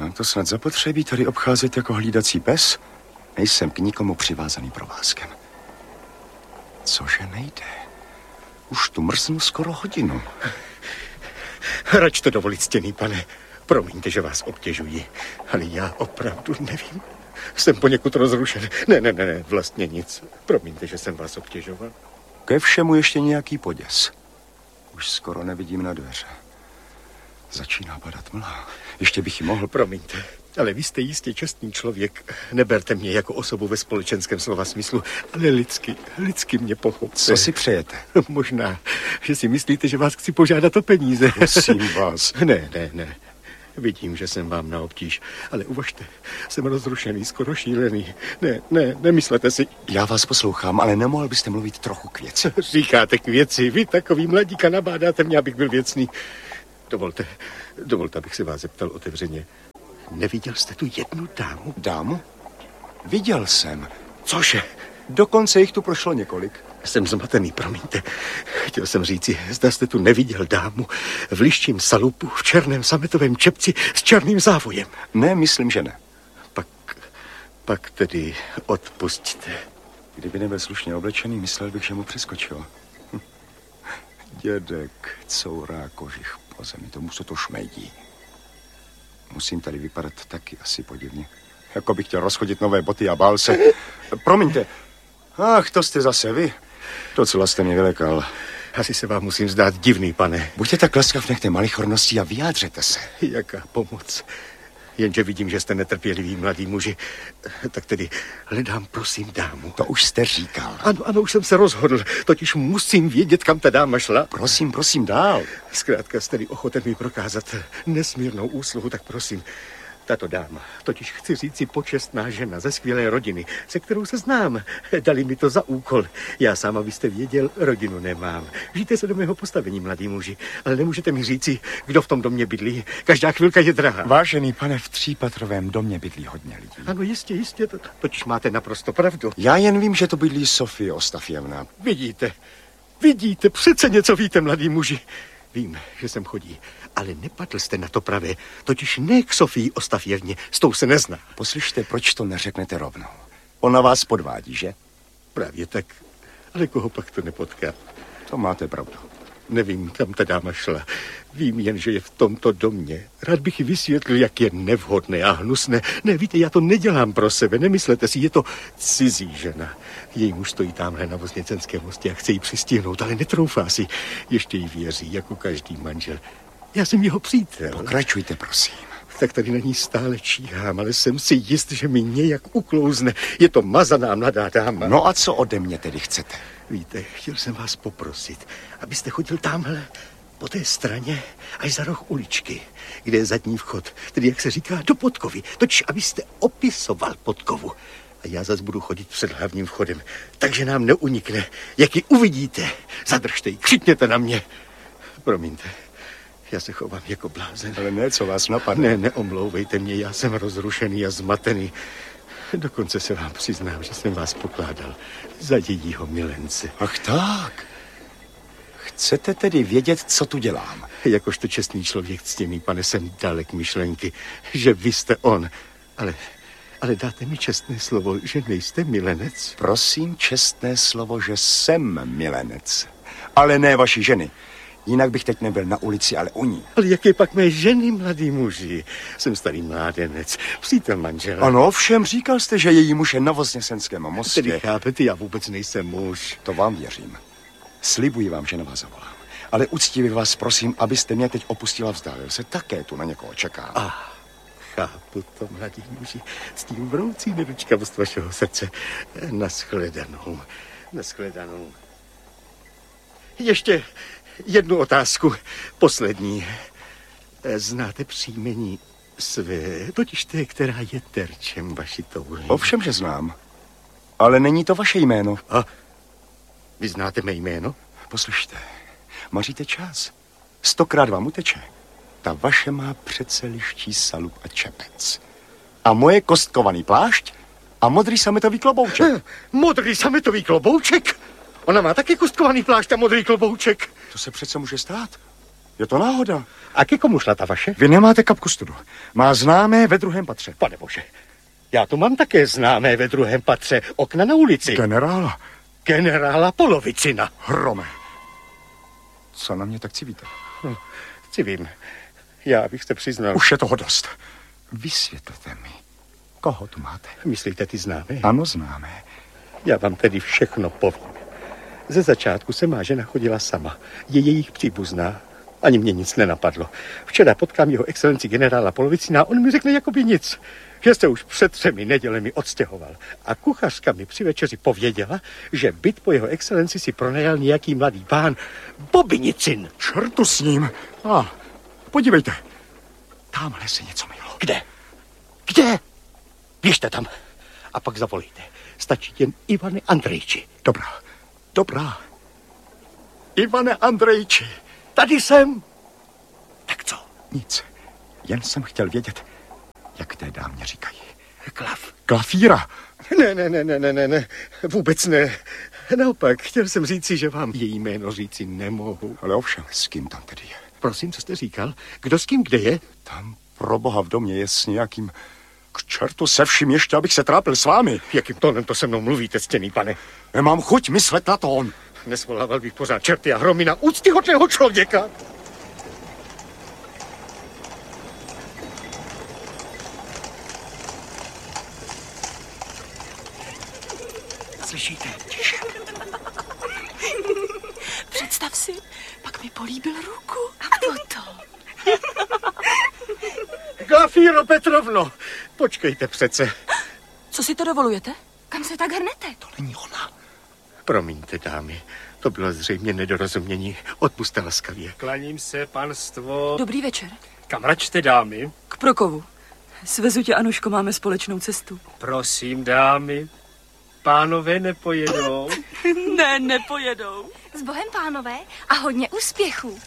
Mám to snad zapotřebí tady obcházet jako hlídací pes? Nejsem k nikomu přivázaný provázkem. Cože nejde? Už tu mrznu skoro hodinu. Rač to dovolit, ctěný pane. Promiňte, že vás obtěžuji, ale já opravdu nevím. Jsem poněkud rozrušen. Ne, vlastně nic. Promiňte, že jsem vás obtěžoval. Ke všemu ještě nějaký poděs. Už skoro nevidím na dveře. Začíná padat mlha. Ještě bych ji mohl... Promiňte, ale vy jste jistě čestný člověk. Neberte mě jako osobu ve společenském slova smyslu, ale lidsky mě pochopte. Co si přejete? Možná, že si myslíte, že vás chci požádat o peníze. Prosím vás. Ne. Vidím, že jsem vám na obtíž, ale uvažte, jsem rozrušený, skoro šílený. Nemyslete si... Já vás poslouchám, ale nemohl byste mluvit trochu k věci. Říkáte k věci, vy takový mladíka nabádáte mě, abych byl věcný. Dovolte, abych se vás zeptal otevřeně. Neviděl jste tu jednu dámu? Dámu? Viděl jsem. Cože? Dokonce jich tu prošlo několik. Jsem zmatený, promiňte. Chtěl jsem říci, zda jste tu neviděl dámu v liščím salupu, v černém sametovém čepci s černým závojem. Ne, myslím, že ne. Pak tedy odpusťte. Kdyby nebyl slušně oblečený, myslel bych, že mu přeskočil. Dědek courá kožich po zemi, tomu se to šmejdí. Musím tady vypadat taky asi podivně. Jako bych chtěl rozchodit nové boty a bál se. Promiňte. Ach, to jste zase vy. Docela jste mě vylekal. Asi se vám musím zdát divný, pane. Buďte tak laskav, nechte malichorností a vyjádřete se. Jaká pomoc. Jenže vidím, že jste netrpěliví mladí muži. Tak tedy hledám, prosím, dámu. To už jste říkal. Ano, už jsem se rozhodl. Totiž musím vědět, kam ta dáma šla. Prosím, dál. Zkrátka jste ochoten mi prokázat nesmírnou úsluhu, tak prosím. Tato dáma, totiž chci říci počestná žena ze skvělé rodiny, se kterou se znám. Dali mi to za úkol. Já sám, abyste věděl, rodinu nemám. Žijte se do mého postavení, mladí muži, ale nemůžete mi říci, kdo v tom domě bydlí. Každá chvilka je drahá. Vážený pane, v 3patrovém domě bydlí hodně lidí. Ano, jistě, totiž máte naprosto pravdu. Já jen vím, že to bydlí Sofie Ostafjevna. Vidíte, přece něco víte, mladí muži. Vím, že sem chodí, ale nepadl jste na to pravé, totiž ne k Sofii Ostafjevně, s tou se nezná. Poslyšte, proč to neřeknete rovnou? Ona vás podvádí, že? Právě tak, ale koho pak to nepotká? To máte pravdu. Nevím, kam ta dáma šla. Vím jen, že je v tomto domě. Rád bych ji vysvětlil, jak je nevhodné a hnusné. Ne, víte, já to nedělám pro sebe, nemyslete si, je to cizí žena. Její muž stojí tamhle na Vozněcenském mostě a chce ji přistihnout, ale netroufá si. Ještě jí věří, jako každý manžel. Já jsem jeho přítel. Pokračujte, prosím. Tak tady na ní stále číhám, ale jsem si jist, že mi nějak uklouzne. Je to mazaná mladá dáma. No a co ode mě tedy chcete? Víte, chtěl jsem vás poprosit, abyste chodil tamhle po té straně až za roh uličky, kde je zadní vchod, tedy jak se říká, do podkovy, totiž abyste opisoval podkovu. A já zas budu chodit před hlavním vchodem, takže nám neunikne. Jak ji uvidíte, zadržte ji, křikněte na mě. Promiňte, já se chovám jako blázen. Ale ne, co vás napadne. Ne, neomlouvejte mě, já jsem rozrušený a zmatený. Dokonce se vám přiznám, že jsem vás pokládal za jejího milence. Ach tak. Chcete tedy vědět, co tu dělám? Jakožto čestný člověk, ctěný pane, jsem dalek myšlenky, že vy jste on. Ale dáte mi čestné slovo, že nejste milenec? Prosím, čestné slovo, že jsem milenec. Ale ne vaší ženy. Jinak bych teď nebyl na ulici, ale u ní. Ale jaké pak mé ženy, mladý muži? Jsem starý mládenec, přítel manžela. Ano, všem říkal jste, že její muž je na Vozněcenském mostě. Tedy chápete, já vůbec nejsem muž. To vám věřím. Slibuji vám, že na vás zavolám. Ale uctivě vás prosím, abyste mě teď opustila, vzdálil se. Také tu na někoho čekám. Chápu to, mladí muži, s tím vroucí nedočkavost vašeho srdce. Naschledanou. Ještě jednu otázku, poslední. Znáte příjmení své, totiž té, která je terčem vaší touhy? Ovšem, že znám. Ale není to vaše jméno. A vy znáte mé jméno? Poslyšte, maříte čas. 100krát vám uteče. Ta vaše má přece liští salup a čepec. A moje kostkovaný plášť a modrý sametový klobouček. Modrý sametový klobouček? Ona má taky kostkovaný plášť a modrý klobouček. To se přece může stát. Je to náhoda. A ke komu šla ta vaše? Vy nemáte kapku studu. Má známé ve druhém patře. Pane bože, já tu mám také známé ve druhém patře. Okna na ulici. Generála. Generála Polovicina. Hrome. Co na mě tak civíte? No, civím. Já bych se přiznal. Už je toho dost. Vysvětlete mi, koho tu máte? Myslíte ty známé? Ano, známé. Já vám tedy všechno povím. Ze začátku se má žena chodila sama. Je jejich příbuzná. Ani mě nic nenapadlo. Včera potkám jeho excelenci generála Polovicina a on mi řekne jakoby nic. Že se už před 3 nedělemi odstěhoval. A kuchařka mi při večeři pověděla, že byt po jeho excelenci si pronajal nějaký mladý pán Bobinicin. Čertu s ním. Podívejte. Tamhle se něco mylo. Kde? Kde? Běžte tam. A pak zavolejte. Stačí jen Ivane Andrejči. Dobrá. Ivane Andrejči. Tady jsem. Tak co? Nic. Jen jsem chtěl vědět, jak té dámě říkají. Glafíra. Ne. Vůbec ne. Naopak, chtěl jsem říci, že vám její jméno říci nemohu. Ale ovšem, s kým tam tedy je? Prosím, co jste říkal? Kdo s kým kde je? Tam pro boha v domě je s nějakým... K čertu se vším ještě, abych se trápil s vámi. Jakým tónem to se mnou mluvíte, ctěný pane? Nemám chuť myslet na tón. Nesvolával bych pořád čerty a hromy na úctyhodného člověka. Slyšíte? Tiše. Představ si, pak mi políbil ruku. A potom. Glafíro Petrovno, počkejte přece. Co si to dovolujete? Kam se tak hrnete? To není ona. Promiňte, dámy, to bylo zřejmě nedorozumění. Odpusťte laskavě. Klaním se, panstvo. Dobrý večer. Kam račte, dámy? K Prokovu. Svezu tě, Anuško, máme společnou cestu. Prosím, dámy. Pánové nepojedou. Ne, nepojedou. S Bohem, pánové, a hodně úspěchů.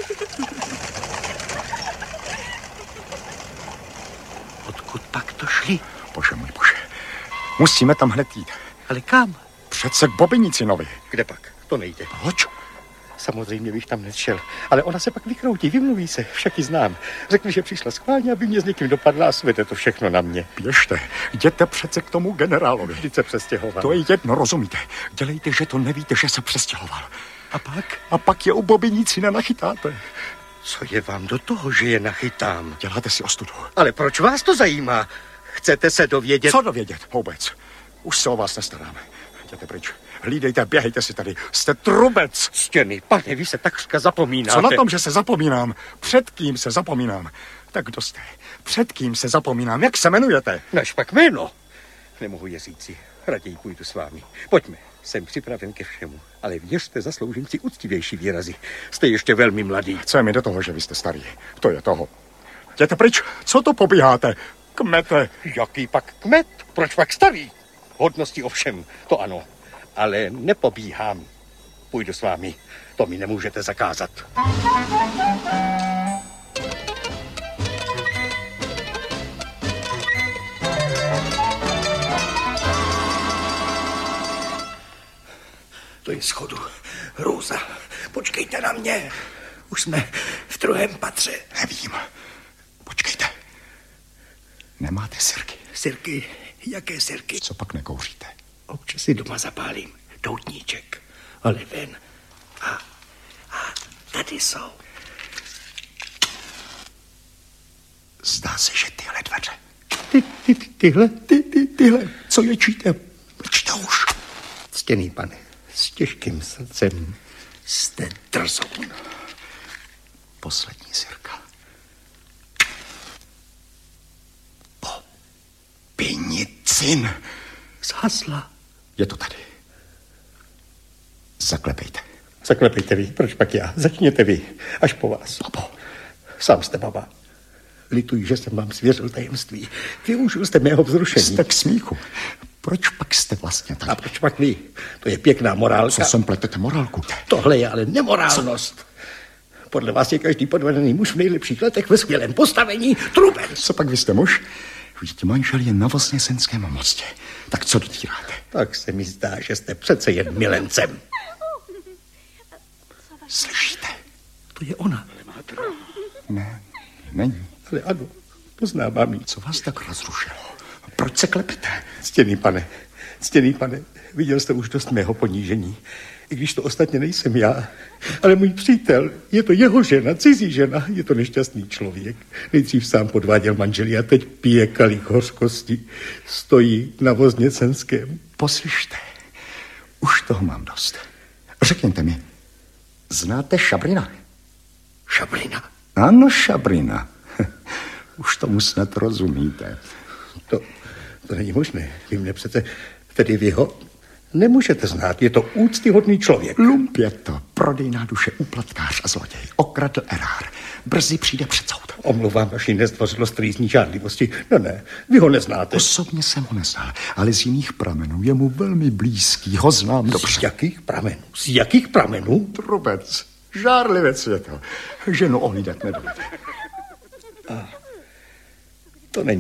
Odkud pak to šli? Bože můj bože. Musíme tam hned jít. Ale kam? Přece k Bobinicinovi. Kde pak? To nejde. Proč? Samozřejmě bych tam nešel. Ale ona se pak vykroutí, vymluví se, však ji znám. Řekne, že přišla schválně, aby mě s někým dopadla a svede to všechno na mě. Běžte, jděte přece k tomu generálovi. Vždyť se přestěhoval. To je jedno, rozumíte. Dělejte, že to nevíte, že se přestěhoval. A pak? A pak je u Bobinicina nachytáte. Co je vám do toho, že je nachytám? Děláte si ostudu. Ale proč vás to zajímá? Chcete se dovědět? Co dovědět? Vůbec. Už se o vás nestaráme. Jděte pryč. Hlídejte, běhejte si tady. Jste trubec. Ctěný pane, vy se takřka zapomínáte. Co na tom, že se zapomínám? Před kým se zapomínám? Tak kdo jste? Před kým se zapomínám? Jak se jmenujete? Naš pak jméno. Nemohu je říci. Raději půjdu s vámi. Pojďme. Jsem připraven ke všemu. Ale věřte, zasloužím si úctivější výrazy. Jste ještě velmi mladý. Co je mi do toho, že vy jste starý? To je toho. Jděte pryč. Co to pobíháte? Kmete. Jaký pak kmet? Proč pak starý? Hodnosti ovšem, to ano. Ale nepobíhám. Půjdu s vámi. To mi nemůžete zakázat. To je schodu. Hrůza. Počkejte na mě. Už jsme v 2. patře. Nevím. Počkejte. Nemáte sirky? Sirky? Jaké sirky? Co pak nekouříte? Občas si doma zapálím doutníček. Ale ven. A tady jsou. Zdá se, že tyhle dveře. Tyhle. Co ječíte? Mlčte už. Ctěný pane, s těžkým srdcem jste drzoun. Poslední sirka. Bobinicin. Zhasla. Je to tady. Zaklepejte. Zaklepejte vy, proč pak já? Začněte vy, až po vás. Babo. Sám jste baba. Lituji, že jsem vám svěřil tajemství. Využil jste mého vzrušení. Jste k smíchu. Proč pak jste vlastně tady? A proč pak vy? To je pěkná morálka. Co sem pletete morálku? Tohle je ale nemorálnost. Podle vás je každý podvedený muž v nejlepších letech ve skvělém postavení trubec. Co pak vy jste muž? Vždyť manžel je na Vosněsenském mostě. Tak co dotíráte? Tak se mi zdá, že jste přece jen milencem. Slyšíte? To je ona. Ne, není. Ale ano, poznávám jí. Co vás tak rozrušilo? Proč se klepete? Ctěný pane, viděl jste už dost mého ponížení. I když to ostatně nejsem já, ale můj přítel, je to jeho žena, cizí žena, je to nešťastný člověk. Nejdřív sám podváděl manželí a teď pije kalich hořkosti. Stojí na Vozněcenském. Poslyšte, už toho mám dost. Řekněte mi, znáte Šabrina? Šabrina? Ano, Šabrina. Už tomu snad rozumíte. To není možné. Vy mě přece, tedy vy ho nemůžete znát. Je to úctyhodný člověk. Lump je to, prodejná duše, úplatkář a zloděj. Okradl erár. Brzy přijde před soud. Omlouvám vaši nezdvořilost trýzní žádlivosti. No ne, vy ho neznáte. Osobně jsem ho neznal, ale z jiných pramenů je mu velmi blízký. Ho znám dobře. Z jakých pramenů? Z jakých pramenů? Trubec, žárlivec je to. Ženu ohlídat nedojde. To není